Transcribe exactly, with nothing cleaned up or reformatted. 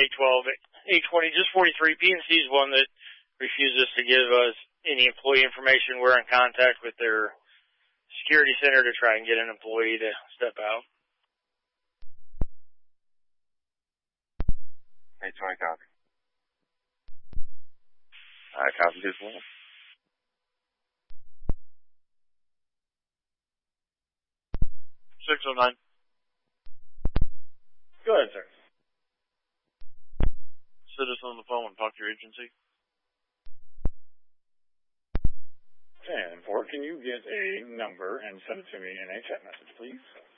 eight twelve, eight twenty, just forty-three. P and C is one that refuses to give us any employee information. We're in contact with their security center to try and get an employee to step out. eight twenty, copy. All right, copy this one. six oh nine. Go ahead, sir. Citizen on the phone, talk to your agency. ten four, can you get a number and send it to me in a chat message, please?